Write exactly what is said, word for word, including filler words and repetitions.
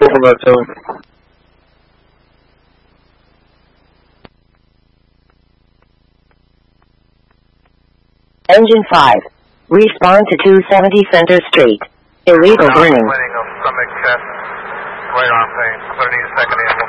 from that zone. Engine five. Respawn to two seventy Center Street. Illegal burning. Complaining of stomach, chest, right arm pain. I'm going to need a second ambulance.